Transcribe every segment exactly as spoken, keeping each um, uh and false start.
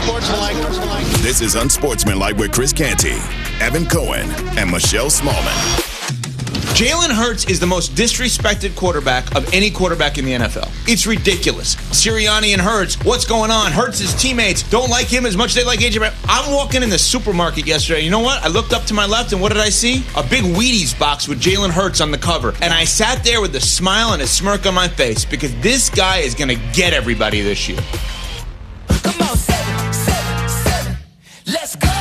Unsportsmanlike. This is Unsportsmanlike with Chris Canty, Evan Cohen, and Michelle Smallman. Jalen Hurts is the most disrespected quarterback of any quarterback in the N F L. It's ridiculous. Sirianni and Hurts, what's going on? Hurts' teammates don't like him as much as they like A J Brown. I'm walking in the supermarket yesterday. You know what? I looked up to my left, and what did I see? A big Wheaties box with Jalen Hurts on the cover. And I sat there with a smile and a smirk on my face because this guy is going to get everybody this year. Come on, seven, seven, seven. Let's go.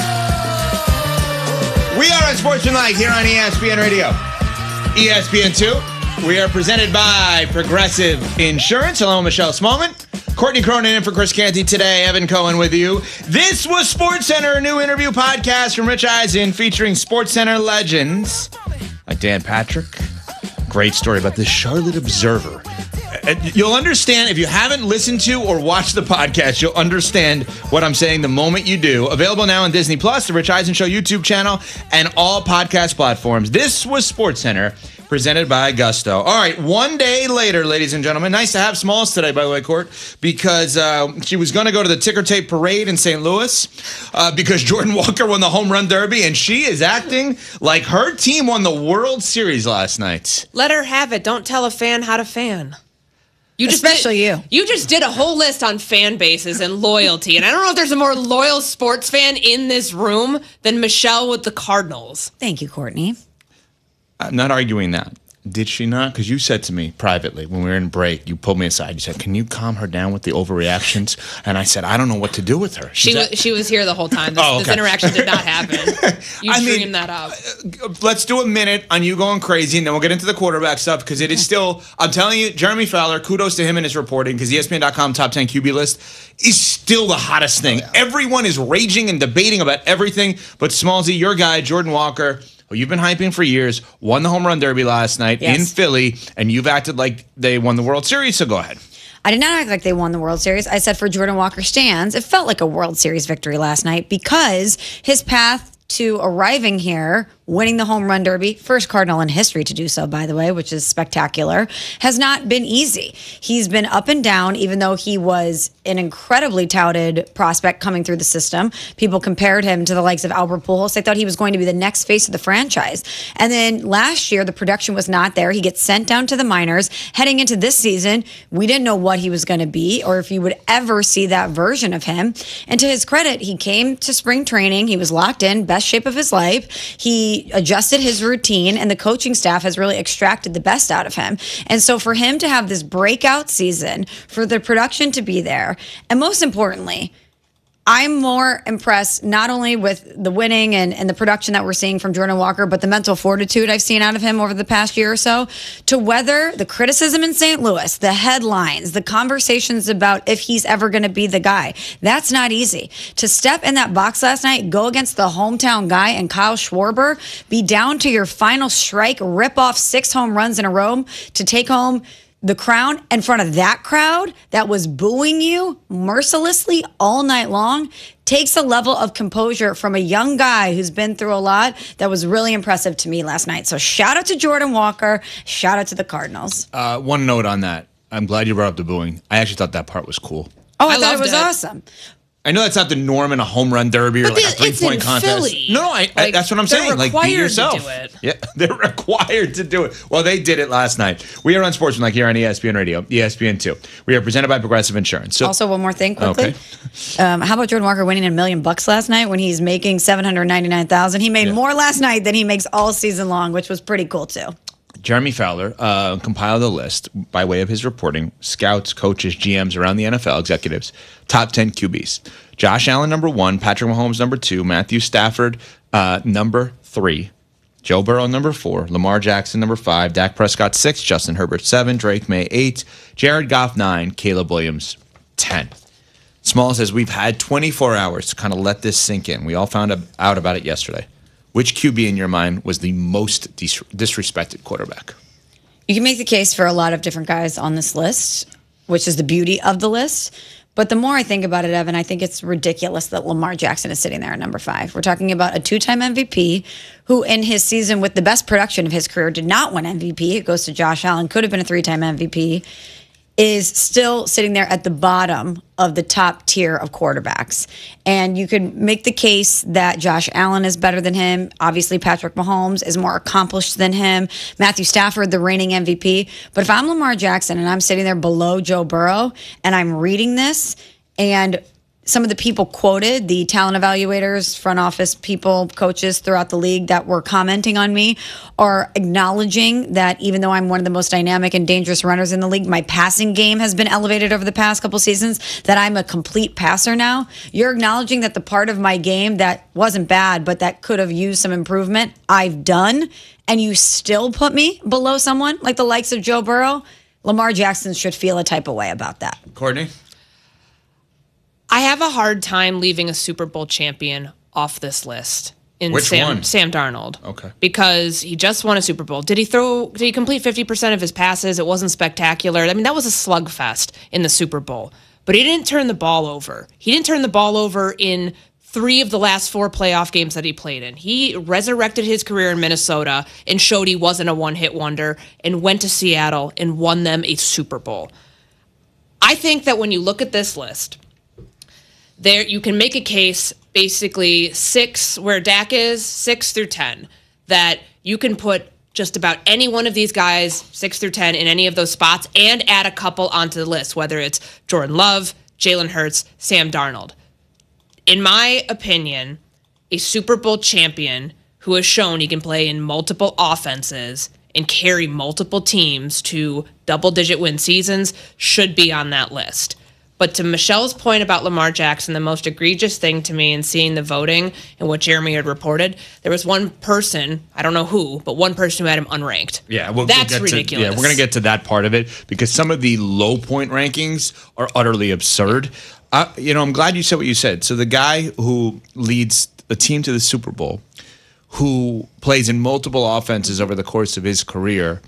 We are on Sportsmanlike here on E S P N Radio. E S P N two. We are presented by Progressive Insurance. Hello, Michelle Smallman. Courtney Cronin in for Chris Canty today. Evan Cohen with you. This was SportsCenter, a new interview podcast from Rich Eisen featuring SportsCenter legends like Dan Patrick. Great story about the Charlotte Observer. You'll understand if you haven't listened to or watched the podcast, you'll understand what I'm saying the moment you do. Available now on Disney Plus, the Rich Eisen Show YouTube channel, and all podcast platforms. This was SportsCenter, presented by Gusto. All right, one day later, ladies and gentlemen. Nice to have Smalls today, by the way, Court, because uh, she was going to go to the ticker tape parade in Saint Louis uh, because Jordan Walker won the home run derby, and she is acting like her team won the World Series last night. Let her have it. Don't tell a fan how to fan. You just Especially did, you. You just did a whole list on fan bases and loyalty. And I don't know if there's a more loyal sports fan in this room than Michelle with the Cardinals. Thank you, Courtney. I'm not arguing that. Did she not? Because you said to me privately when we were in break, you pulled me aside. You said, can you calm her down with the overreactions? And I said, I don't know what to do with her. She's she was, she was here the whole time. This, oh, okay. this interaction did not happen. You I dreamed mean, that up. Let's do a minute on you going crazy, and then we'll get into the quarterback stuff because it is still, I'm telling you, Jeremy Fowler, kudos to him and his reporting because E S P N dot com top ten Q B list is still the hottest thing. Oh, yeah. Everyone is raging and debating about everything, but Smallsy, your guy, Jordan Walker, who you've been hyping for years, won the home run derby last night yes. in Philly, and you've acted like they won the World Series, so go ahead. I did not act like they won the World Series. I said for Jordan Walker stands, it felt like a World Series victory last night because his path to arriving here, winning the home run derby, first Cardinal in history to do so, by the way, which is spectacular, has not been easy. He's been up and down, even though he was an incredibly touted prospect coming through the system. People compared him to the likes of Albert Pujols. They thought he was going to be the next face of the franchise. And then last year, the production was not there. He gets sent down to the minors. Heading into this season, we didn't know what he was going to be or if you would ever see that version of him. And to his credit, he came to spring training. He was locked in, best shape of his life. He adjusted his routine, and the coaching staff has really extracted the best out of him. And so for him to have this breakout season, for the production to be there, and most importantly, I'm more impressed not only with the winning and, and the production that we're seeing from Jordan Walker, but the mental fortitude I've seen out of him over the past year or so to weather the criticism in Saint Louis, the headlines, the conversations about if he's ever going to be the guy. That's not easy. To step in that box last night, go against the hometown guy and Kyle Schwarber, be down to your final strike, rip off six home runs in a row to take home the crown in front of that crowd that was booing you mercilessly all night long takes a level of composure from a young guy who's been through a lot that was really impressive to me last night. So shout out to Jordan Walker. Shout out to the Cardinals. Uh, one note on that. I'm glad you brought up the booing. I actually thought that part was cool. Oh, I, I thought it loved was it. awesome. I know that's not the norm in a home run derby or But like a it's three-point in contest. Philly. No, I, I, Like, that's what I'm they're saying. Like, be required to yourself. do it. Yeah, they're required to do it. Well, they did it last night. We are on Sportsmanlike here on E S P N Radio, E S P N two. We are presented by Progressive Insurance. So, also, one more thing quickly. Okay. Um, how about Jordan Walker winning a million bucks last night when he's making seven hundred ninety-nine thousand dollars? He made Yeah. more last night than he makes all season long, which was pretty cool, too. Jeremy Fowler uh, compiled a list by way of his reporting, scouts, coaches, G Ms around the N F L, executives, top ten Q Bs. Josh Allen, number one. Patrick Mahomes, number two. Matthew Stafford, uh, number three. Joe Burrow, number four. Lamar Jackson, number five. Dak Prescott, six. Justin Herbert, seven. Drake May, eight. Jared Goff, nine. Caleb Williams, ten. Small says, we've had twenty-four hours to kind of let this sink in. We all found out about it yesterday. Which Q B in your mind was the most dis- disrespected quarterback? You can make the case for a lot of different guys on this list, which is the beauty of the list. But the more I think about it, Evan, I think it's ridiculous that Lamar Jackson is sitting there at number five. We're talking about a two-time M V P who in his season with the best production of his career did not win M V P. It goes to Josh Allen, could have been a three-time M V P. is still sitting there at the bottom of the top tier of quarterbacks. And you could make the case that Josh Allen is better than him. Obviously, Patrick Mahomes is more accomplished than him. Matthew Stafford, the reigning M V P. But if I'm Lamar Jackson and I'm sitting there below Joe Burrow and I'm reading this, and some of the people quoted, the talent evaluators, front office people, coaches throughout the league that were commenting on me, are acknowledging that even though I'm one of the most dynamic and dangerous runners in the league, my passing game has been elevated over the past couple seasons, that I'm a complete passer now. You're acknowledging that the part of my game that wasn't bad, but that could have used some improvement, I've done, and you still put me below someone like the likes of Joe Burrow. Lamar Jackson should feel a type of way about that. Courtney? I have a hard time leaving a Super Bowl champion off this list. In Which Sam, one? Sam Darnold. Okay. Because he just won a Super Bowl. Did he throw, did he complete fifty percent of his passes? It wasn't spectacular. I mean, that was a slugfest in the Super Bowl. But he didn't turn the ball over. He didn't turn the ball over in three of the last four playoff games that he played in. He resurrected his career in Minnesota and showed he wasn't a one-hit wonder and went to Seattle and won them a Super Bowl. I think that when you look at this list, there, you can make a case, basically six, where Dak is, six through ten, that you can put just about any one of these guys, six through ten, in any of those spots, and add a couple onto the list, whether it's Jordan Love, Jalen Hurts, Sam Darnold. In my opinion, a Super Bowl champion who has shown he can play in multiple offenses and carry multiple teams to double-digit win seasons should be on that list. But to Michelle's point about Lamar Jackson, the most egregious thing to me in seeing the voting and what Jeremy had reported, there was one person, I don't know who, but one person who had him unranked. Yeah, we'll, That's we'll get ridiculous. To, yeah, we're going to get to that part of it because some of the low point rankings are utterly absurd. Uh, you know, I'm glad you said what you said. So the guy who leads a team to the Super Bowl, who plays in multiple offenses over the course of his career,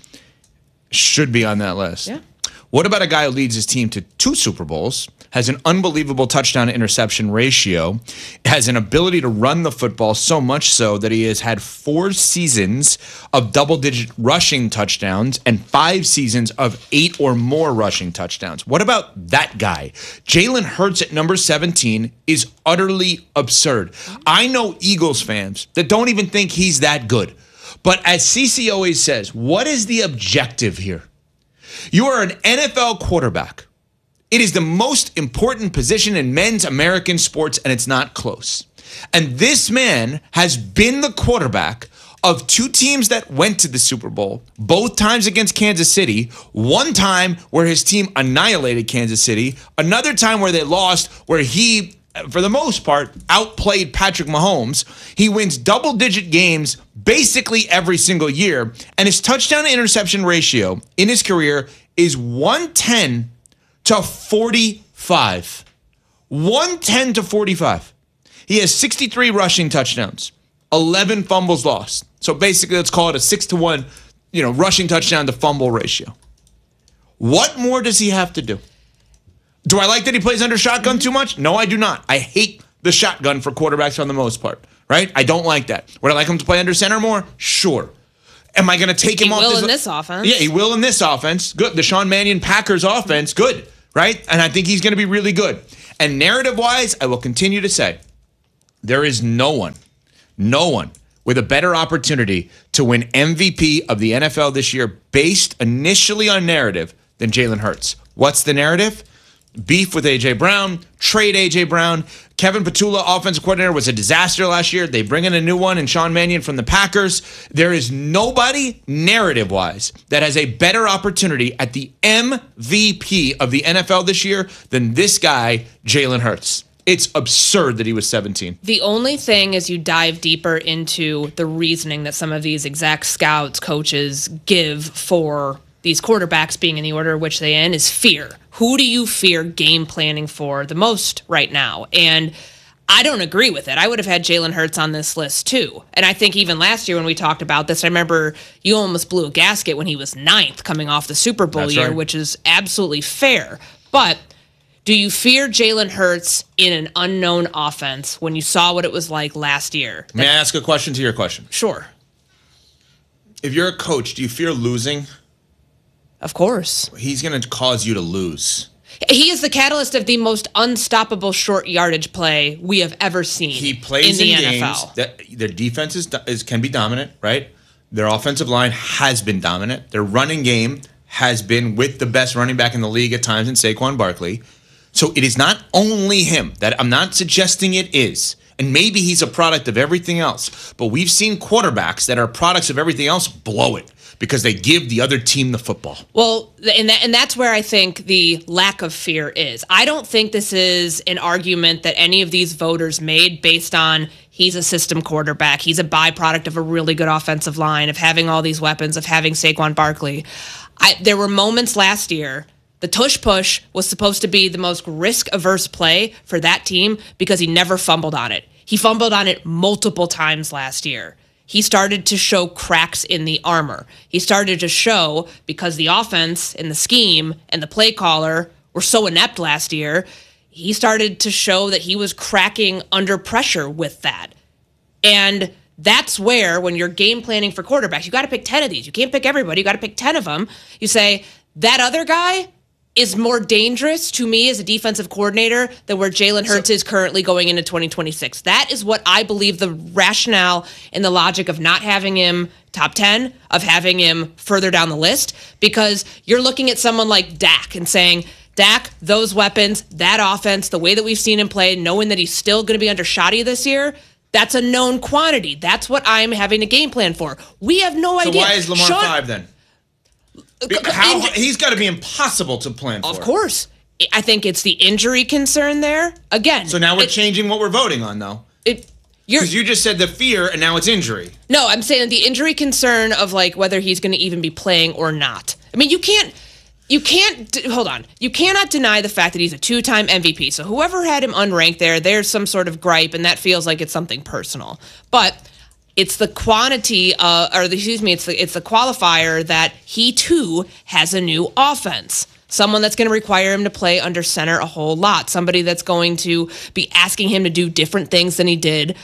should be on that list. Yeah. What about a guy who leads his team to two Super Bowls, has an unbelievable touchdown to interception ratio, has an ability to run the football so much so that he has had four seasons of double-digit rushing touchdowns and five seasons of eight or more rushing touchdowns? What about that guy? Jalen Hurts at number seventeen is utterly absurd. I know Eagles fans that don't even think he's that good. But as C C always says, what is the objective here? You are an N F L quarterback. It is the most important position in men's American sports, and it's not close. And this man has been the quarterback of two teams that went to the Super Bowl, both times against Kansas City, one time where his team annihilated Kansas City, another time where they lost, where he, for the most part, outplayed Patrick Mahomes. He wins double-digit games basically every single year, and his touchdown to interception ratio in his career is one ten to forty-five. one ten to forty-five. He has sixty-three rushing touchdowns, eleven fumbles lost. So basically, let's call it a six to one, you know, rushing touchdown to fumble ratio. What more does he have to do? Do I like that he plays under shotgun too much? No, I do not. I hate the shotgun for quarterbacks for the most part, right? I don't like that. Would I like him to play under center more? Sure. Am I going to take him He off? will this in this offense. Yeah, he will in this offense. Good. The Sean Mannion Packers offense, good, right? And I think he's going to be really good. And narrative-wise, I will continue to say, there is no one, no one with a better opportunity to win M V P of the N F L this year based initially on narrative than Jalen Hurts. What's the narrative? Beef with A J. Brown, trade A J. Brown. Kevin Petula, offensive coordinator, was a disaster last year. They bring in a new one in Sean Mannion from the Packers. There is nobody, narrative-wise, that has a better opportunity at the M V P of the N F L this year than this guy, Jalen Hurts. It's absurd that he was seventeen. The only thing as you dive deeper into the reasoning that some of these exec scouts, coaches give for these quarterbacks being in the order in which they in is fear. Who do you fear game planning for the most right now? And I don't agree with it. I would have had Jalen Hurts on this list too. And I think even last year when we talked about this, I remember you almost blew a gasket when he was ninth coming off the Super Bowl That's year, right. which is absolutely fair. But do you fear Jalen Hurts in an unknown offense when you saw what it was like last year? May I ask a question to your question? Sure. If you're a coach, do you fear losing? Of course. He's going to cause you to lose. He is the catalyst of the most unstoppable short yardage play we have ever seen He plays in the in N games F L. that their defense is, is can be dominant, right? Their offensive line has been dominant. Their running game has been with the best running back in the league at times in Saquon Barkley. So it is not only him. That I'm not suggesting it is. And maybe he's a product of everything else. But we've seen quarterbacks that are products of everything else blow it because they give the other team the football. Well, and that, and that's where I think the lack of fear is. I don't think this is an argument that any of these voters made based on he's a system quarterback. He's a byproduct of a really good offensive line, of having all these weapons, of having Saquon Barkley. I, there were moments last year. The tush push was supposed to be the most risk-averse play for that team because he never fumbled on it. He fumbled on it multiple times last year. He started to show cracks in the armor. He started to show, because the offense and the scheme and the play caller were so inept last year, he started to show that he was cracking under pressure with that. And that's where, when you're game planning for quarterbacks, you got to pick ten of these. You can't pick everybody. You got to pick ten of them. You say, that other guy is more dangerous to me as a defensive coordinator than where Jalen Hurts so, is currently going into twenty twenty-six. That is what I believe the rationale and the logic of not having him top ten, of having him further down the list, because you're looking at someone like Dak and saying, Dak, those weapons, that offense, the way that we've seen him play, knowing that he's still going to be under shoddy this year, that's a known quantity. That's what I'm having a game plan for. We have no so idea. So why is Lamar Sean, five then? How, he's got to be impossible to plan for. Of course. I think it's the injury concern there. Again. So now we're it, changing what we're voting on, though. Because you just said the fear, and now it's injury. No, I'm saying the injury concern of like whether he's going to even be playing or not. I mean, you can't, you can't, hold on. You cannot deny the fact that he's a two-time M V P. So whoever had him unranked there, there's some sort of gripe, and that feels like it's something personal. But it's the quantity, uh, or the, excuse me, it's the it's the qualifier that he too has a new offense. Someone that's going to require him to play under center a whole lot. Somebody that's going to be asking him to do different things than he did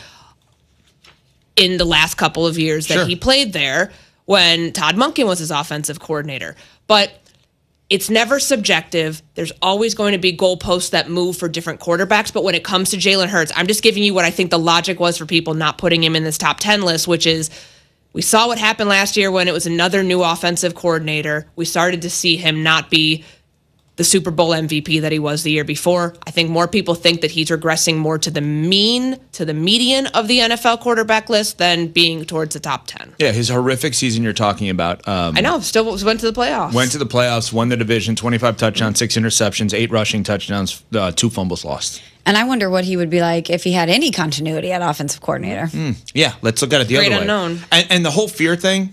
in the last couple of years that sure. he played there when Todd Monken was his offensive coordinator. But it's never subjective. There's always going to be goalposts that move for different quarterbacks. But when it comes to Jalen Hurts, I'm just giving you what I think the logic was for people not putting him in this top ten list, which is we saw what happened last year when it was another new offensive coordinator. We started to see him not be the Super Bowl M V P that he was the year before. I think more people think that he's regressing more to the mean, to the median of the N F L quarterback list than being towards the top ten. Yeah, his horrific season you're talking about. Um, I know, still went to the playoffs. Went to the playoffs, won the division, twenty-five touchdowns, six interceptions, eight rushing touchdowns, uh, two fumbles lost. And I wonder what he would be like if he had any continuity at offensive coordinator. Mm, yeah, let's look at it the Great other unknown. way. And, and the whole fear thing,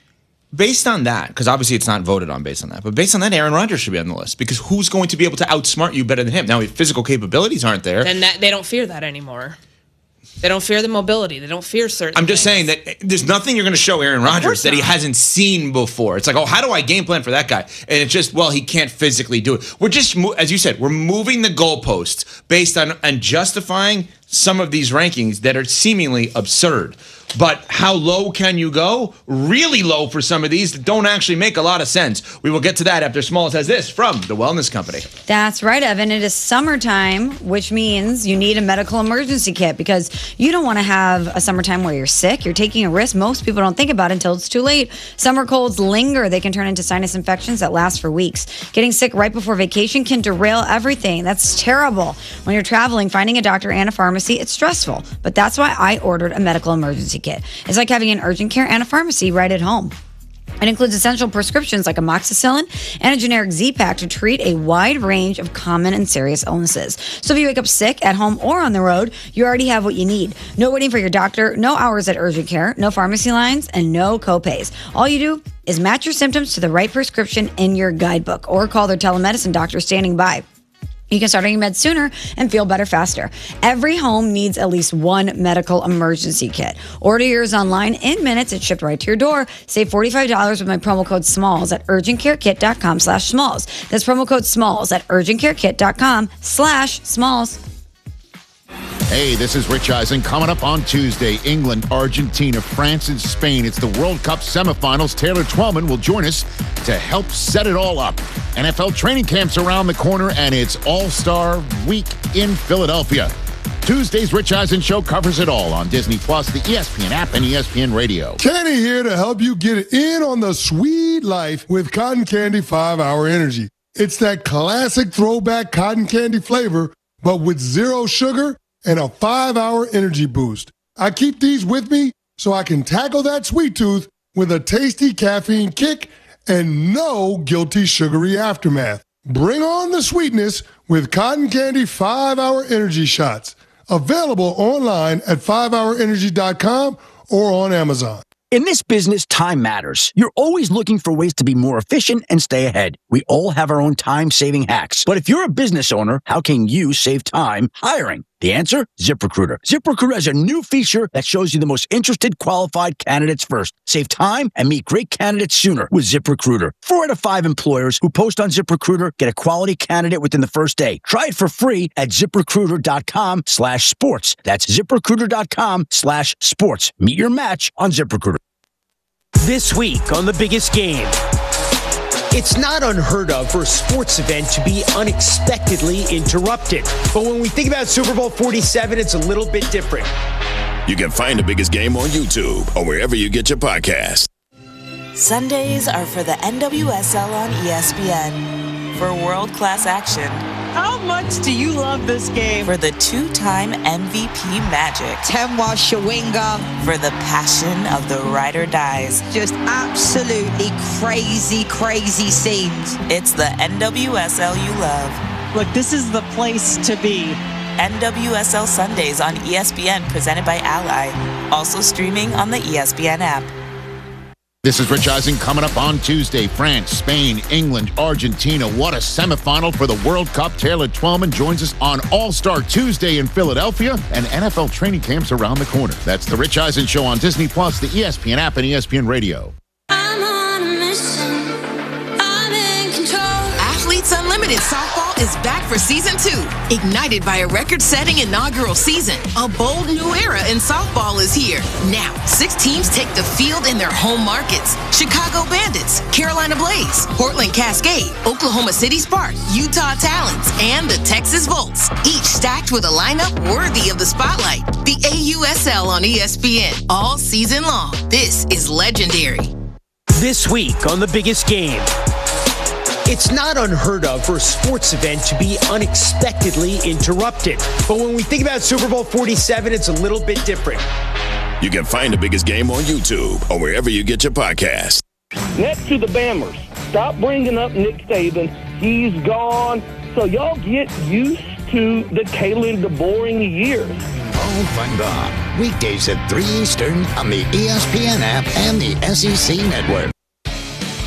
based on that, because obviously it's not voted on based on that, but based on that, Aaron Rodgers should be on the list because who's going to be able to outsmart you better than him? Now, if physical capabilities aren't there. Then that, they don't fear that anymore. They don't fear the mobility. They don't fear certain I'm just things. saying that there's nothing you're going to show Aaron Rodgers that he not. hasn't seen before. It's like, oh, how do I game plan for that guy? And it's just, well, he can't physically do it. We're just, as you said, we're moving the goalposts based on and justifying some of these rankings that are seemingly absurd. But how low can you go? Really low for some of these that don't actually make a lot of sense. We will get to that after Smalls has this from the Wellness Company. That's right, Evan. It is summertime, which means you need a medical emergency kit because you don't want to have a summertime where you're sick. You're taking a risk most people don't think about until it's too late. Summer colds linger. They can turn into sinus infections that last for weeks. Getting sick right before vacation can derail everything. That's terrible. When you're traveling, finding a doctor and a pharmacy, it's stressful. But that's why I ordered a medical emergency kit. It's like having an urgent care and a pharmacy right at home. It includes essential prescriptions like amoxicillin and a generic Z-Pack to treat a wide range of common and serious illnesses. So if you wake up sick at home or on the road, you already have what you need. No waiting for your doctor, no hours at urgent care, no pharmacy lines, and no copays. All you do is match your symptoms to the right prescription in your guidebook or call their telemedicine doctor standing by. You can start on your meds sooner and feel better faster. Every home needs at least one medical emergency kit. Order yours online in minutes. It's shipped right to your door. Save forty-five dollars with my promo code SMALLS at urgentcarekit.com slash SMALLS. That's promo code SMALLS at urgentcarekit.com slash SMALLS. Hey, this is Rich Eisen. Coming up on Tuesday, England, Argentina, France, and Spain. It's the World Cup semifinals. Taylor Twellman will join us to help set it all up. N F L training camps around the corner, and it's All-Star Week in Philadelphia. Tuesday's Rich Eisen Show covers it all on Disney Plus, the E S P N app, and E S P N Radio. Kenny here to help you get in on the sweet life with Cotton Candy five hour Energy. It's that classic throwback cotton candy flavor, but with zero sugar and a five hour energy boost. I keep these with me so I can tackle that sweet tooth with a tasty caffeine kick and no guilty sugary aftermath. Bring on the sweetness with Cotton Candy five hour Energy Shots. Available online at five hour energy dot com or on Amazon. In this business, time matters. You're always looking for ways to be more efficient and stay ahead. We all have our own time-saving hacks. But if you're a business owner, how can you save time hiring? The answer? ZipRecruiter. ZipRecruiter has a new feature that shows you the most interested qualified candidates first. Save time and meet great candidates sooner with ZipRecruiter. Four out of five employers who post on ZipRecruiter get a quality candidate within the first day. Try it for free at ZipRecruiter.com slash sports. That's ZipRecruiter.com slash sports. Meet your match on ZipRecruiter. This week on The Biggest Game. It's not unheard of for a sports event to be unexpectedly interrupted. But when we think about Super Bowl forty-seven, it's a little bit different. You can find The Biggest Game on YouTube or wherever you get your podcasts. Sundays are for the N W S L on E S P N. For world-class action. How much do you love this game? For the two-time M V P magic. Temwa Shawinga. For the passion of the ride or dies. Just absolutely crazy, crazy scenes. It's the N W S L you love. Look, this is the place to be. N W S L Sundays on E S P N, presented by Ally. Also streaming on the E S P N app. This is Rich Eisen coming up on Tuesday. France, Spain, England, Argentina. What a semifinal for the World Cup. Taylor Twellman joins us on All-Star Tuesday in Philadelphia and N F L training camps around the corner. That's the Rich Eisen Show on Disney Plus, the E S P N app, and E S P N Radio. I'm on a mission. I'm in control. Athletes Unlimited Softball is back for season two. Ignited by a record-setting inaugural season, a bold new era in softball is here. Now, six teams take the field in their home markets. Chicago Bandits, Carolina Blaze, Portland Cascade, Oklahoma City Spark, Utah Talons, and the Texas Volts. Each stacked with a lineup worthy of the spotlight. The A U S L on E S P N all season long. This is legendary. This week on The Biggest Game. It's not unheard of for a sports event to be unexpectedly interrupted. But when we think about Super Bowl forty-seven, it's a little bit different. You can find The Biggest Game on YouTube or wherever you get your podcasts. Next to the Bammers, stop bringing up Nick Saban. He's gone. So y'all get used to the Kalen DeBoring years. Oh, fun gone. Weekdays at three Eastern on the E S P N app and the S E C Network.